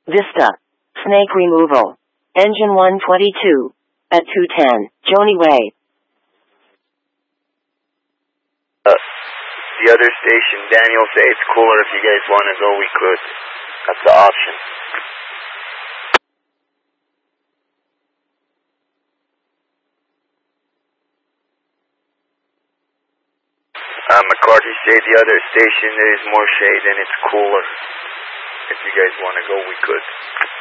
Vista. Snake removal. Engine 122. At 210, Joni Way. The other station, Daniel say it's cooler. If you guys want to go, we could. That's the option. McCarthy say the other station, there is more shade and it's cooler. If you guys want to go, we could.